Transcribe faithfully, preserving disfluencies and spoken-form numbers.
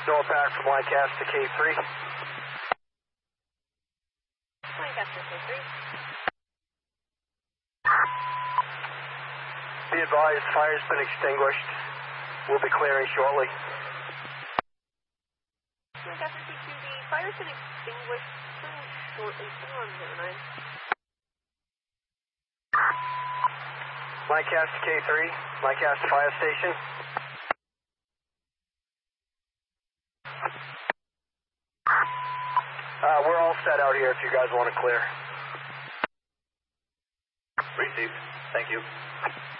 Norpac from Lancaster K three. Lancaster K three. Be advised, fire's been extinguished. We'll be clearing shortly. Lancaster K two, the fire's been extinguished pretty shortly. Still on zero nine. Lancaster K three, Lancaster Fire Station. Uh, we're all set out here if you guys want to clear. Received. Thank you.